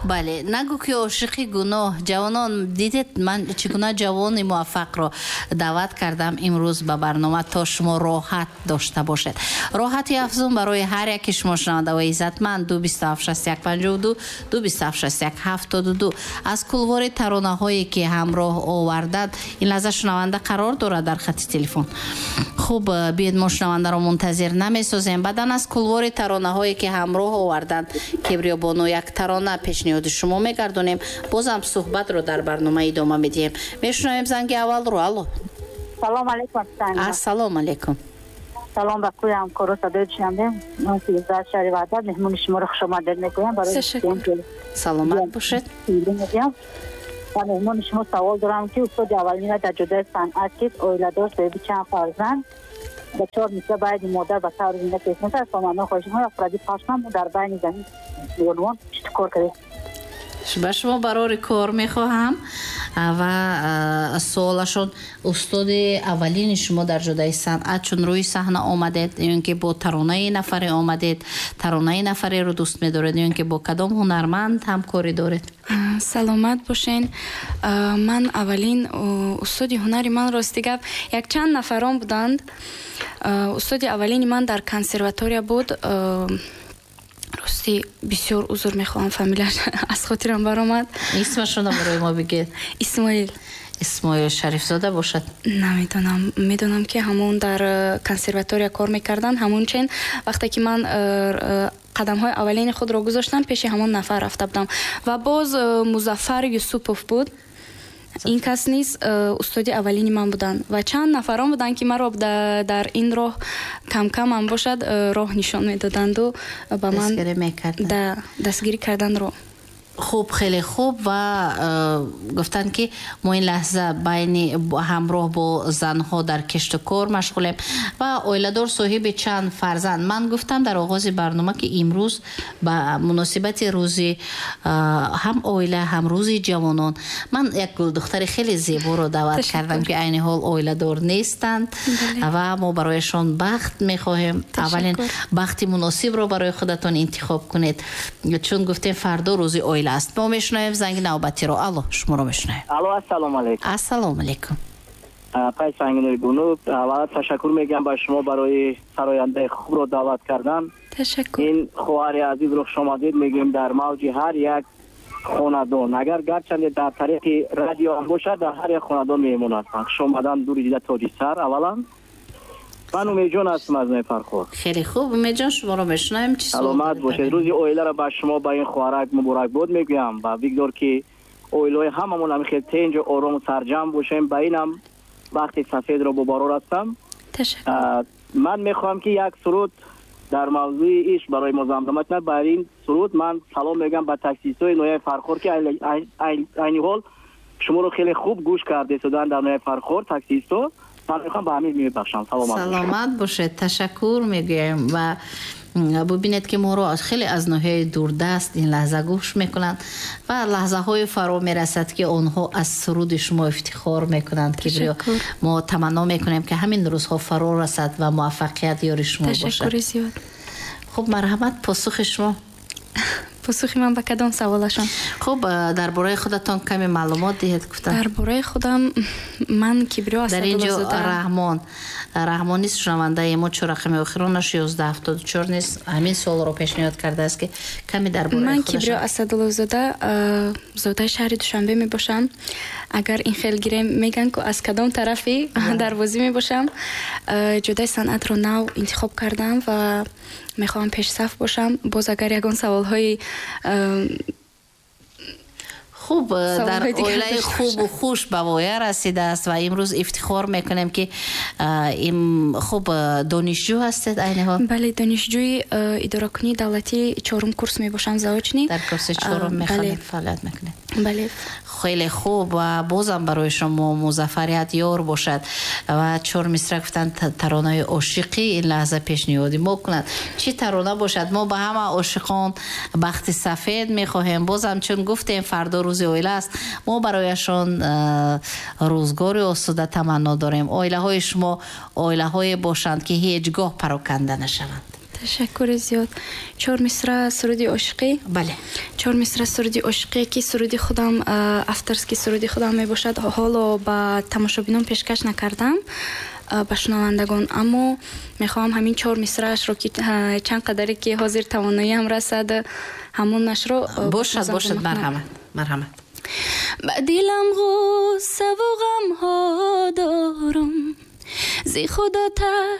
бале, нагу ки ошиқи гуноҳ. Ҷавонон дидед ман чӣ гуна ҷавони муваффақро даъват кардам имрӯз ба барнома то шумо роҳат дошта бошед. Роҳати афзун барои ҳар яки шумо шунавандаҳои иззатманд 2276152 2276172 аз кулвори таронаҳое ки ҳамроҳ овардад ин лаҳза шунаванда қарор дорад дар хати телефон. хуб биед мо шунавандаро мунтазир намесозем. баъдан аз кулвори таронаҳое ки ҳамроҳ оварданд Кибриёбону як тарона пешниҳоди шумо мегардонем. бозам суҳбатро дар барнома идома медиҳем. мешунавем занги аввалро. алло. салом алейкум. ассалому алейкум. салом ба кӯи ҳамкоро садои шунавандем. ман фирӯза шаривада меҳмони шуморо хушомадед мекунам. саломат бошед. ба меҳмони шумо савол дорам ки устоди аввалина дар ҷодаи санъат ки оиладор соҳиби чанд фарзанд ба 4 мисра байни модар ба таври зинда пешниҳод аз соманои хоҳишҳо афради пашмам дар байни замин ёрвон чӣ кор кардед? ба шумо барори кор мехоҳам ва суолашон устоди аввалини шумо дар ҷодаи санъат чун рӯи саҳна омадед ё ки бо таронаи нафаре омадед, таронаи нафареро дӯст медоред ё ки бо кадом ҳунарманд ҳамкорӣ доред? саломат бошен. ман аввалин устоди ҳунари ман рости гап якчанд нафарон буданд. устоди аввалини ман дар консерватория буд. рости бисёр узр мехоҳам, фамилияш аз хотирам баромад. исмашонро барои мо бигед. исмоил шарифзода бошад? намедонам. медонам ки ҳамон дар консерватория кор мекарданд. ҳамон чен вақте ки ман қадамҳои аввалини худро гузоштам пеши ҳамон нафар рафта будам. ва боз Музаффар Юсупов буд. ин кас низ устоди аввалини ман буданд ва чанд нафарон буданд ки маро дар ин роҳ камкам ам бошад роҳ нишон медоданду ба ман дастгирӣ кардан роҳ. хуб, хеле хуб. ва гуфтанд ки мо ин лаҳза байни ҳамроҳ бо занҳо дар кишту кор машғулем ва оиладор соҳиби чанд фарзанд. ман гуфтам дар оғози барнома ки имрӯз ба муносибати рӯзи ҳам оила ҳам рӯзи ҷавонон ман як гулдухтари хеле зеборо даъват кардам ки айни ҳол оиладор нестанд ва мо барояшон бахт мехоҳем. аввалин бахти муносибро барои худатон интихоб кунед чун гуфтем фардо рӯзи оила аст. мо мешунавем занги навбатиро. алло, шуморо мешунавем. алло, ассалому алейкум. ассалому алейкум. пай сангинуи гунуб, аввал ташаккур мегӯям ба шумо барои сарояндаи хубро даъват кардан. ташаккур. ин хоҳари азизро хушомадед мегӯем дар мавҷи ҳар як хонадон. агар гарчанде дар тариқи радио ҳам бошад дар ҳар як хонадон меъмон ҳастанд. хушомадан дури дида тоҷи сар. аввалан ман умедҷон ҳастам аз нои Фархор. хеле хуб, умедҷон шуморо мешунавем. чӣ саломат бошед. рӯзи оиларо ба шумо ба ин хоҳарак муборакбод мегӯям ва бигдор ки оилаҳои ҳамамон ҳамихел тенҷу орому сарҷам бошем. ба инам бахти сафедро бобарор ҳастам. ман мехоҳам ки як суруд дар мавзӯи ишқ барои мо замзама кунад. бар ин суруд ман салом мегӯям ба таксистҳои ноҳияи Фархор ки айни ҳол шуморо хеле хуб гӯш кардесудан дар ноҳияи Фархор таксистҳо. ман мехоҳам ба ҳамин мебахшам. саломат бошед. ташаккур мегӯем ва бубинед ки моро хеле аз ноҳияи дурдаст ин лаҳза гӯш мекунанд ва лаҳзаҳое фаро мерасад ки онҳо аз суруди шумо ифтихор мекунанд. кибриё мо таманно мекунем ки ҳамин рӯзҳо фаро расад ва муваффақият ёри шумо бошад. ташаккури зиёд. хуб, марҳамат. посухи шумо? посухи ман ба кадом саволашон? хуб, дар бораи худатон каме маълумот диҳед. гуфтам дар бораи худам ман Кибриё Асадуллозода. дар инҷо раҳмон нист шунавандаи мо 4 рақами охиронаш 1174 нист. ҳамин суолро пешниҳод кардааст ки каме дар бораи ман Кибриё Асадуллозода зодаи шаҳри Душанбе мебошам. агар ин хел гирем меган ку аз кадом тарафи дарвозӣ мебошам. ҷодаи санъатро нав интихоб кардам ва мехоҳам пешсаф бошам. боз агар ягон саволҳои хуб дар оилаи хубу хуш ба воя расидааст ва имрӯз ифтихор мекунем ки хуб донишҷӯ ҳастед айни ҳол? бале, донишҷӯи идоракунии давлатӣ 4 курс мебошам, заочни. дар курси 4 мехонед фаъолият мекунед? бале. хеле хуб ва бозам барои шумо музаффарият ёр бошад ва 4 мисра гуфтанд таронаи ошиқӣ ин лаҳза пешниҳоди мо кунанд. чӣ тарона бошад? мо ба ҳама ошиқон бахти сафед мехоҳем. бозам чун гуфтем фардо рӯзи оила аст, мо барояшон рӯзгори осуда таманно дорем. оилаҳои шумо оилаҳое бошанд ки ҳеҷ гоҳ пароканда нашаванд. ташаккури зиёд. 4 мисра суруди ошиқӣ. бале 4 мисра суруди ошиқӣ ки суруди худам авторски суруди худам мебошад. ҳоло ба тамошобинон пешкаш накардам, ба шунавандагон, аммо мехоҳам ҳамин 4 мисраашро ки чанд қадаре ки ҳозир тавоноям расад ҳамонашро бошад марҳамат. ба дилам ғусса ву ғамҳо дорам, зи худо